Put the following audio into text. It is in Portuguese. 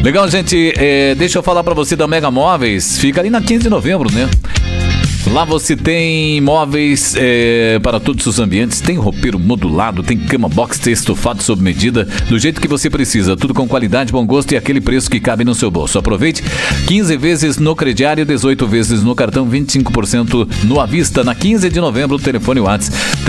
Legal, gente. Deixa eu falar pra você da Mega Móveis. Fica ali na 15 de novembro, né? Lá você tem móveis para todos os ambientes, tem roupeiro modulado, tem cama box, tem estofado sob medida, do jeito que você precisa, tudo com qualidade, bom gosto e aquele preço que cabe no seu bolso. Aproveite, 15 vezes no crediário, 18 vezes no cartão, 25% no à vista, na 15 de novembro, telefone WhatsApp